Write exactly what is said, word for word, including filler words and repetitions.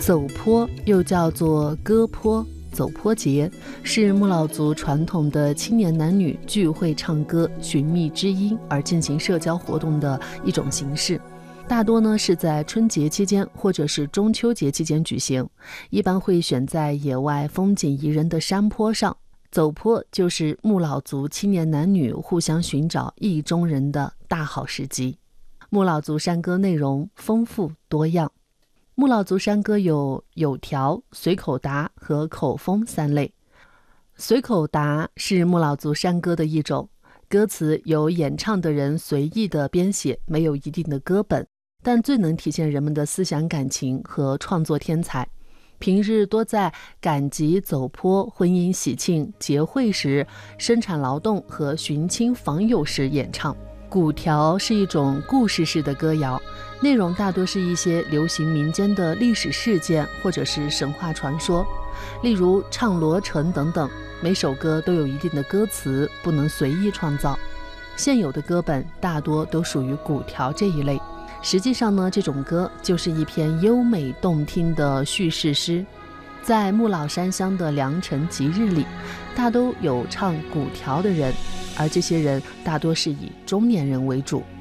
走坡又叫做歌坡、走坡节，是木老族传统的青年男女聚会唱歌、寻觅知音而进行社交活动的一种形式。大多呢是在春节期间或者是中秋节期间举行，一般会选在野外风景宜人的山坡上。走坡就是木老族青年男女互相寻找意中人的大好时机。木老族山歌内容丰富多样。木老族山歌有有条、随口答和口风三类。随口答是木老族山歌的一种，歌词由演唱的人随意的编写，没有一定的歌本，但最能体现人们的思想感情和创作天才。平日多在赶集、走坡、婚姻喜庆、结会时、生产劳动和寻亲访友时演唱。古调是一种故事式的歌谣，内容大多是一些流行民间的历史事件或者是神话传说，例如唱罗成等等。每首歌都有一定的歌词，不能随意创造。现有的歌本大多都属于古调这一类。实际上呢，这种歌就是一篇优美动听的叙事诗。在木老山乡的良辰吉日里，大都有唱古调的人，而这些人大多是以中年人为主。